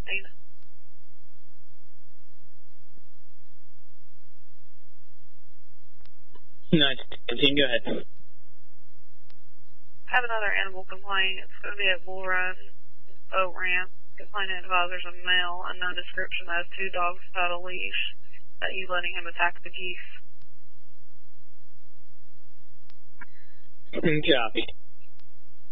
something. Nice. Go ahead. I have another animal complaint. It's going to be at Bull Run Boat Ramp. Complainant advisor's a male, unknown description, that has 2 dogs without a leash, that you letting him attack the geese. Copy.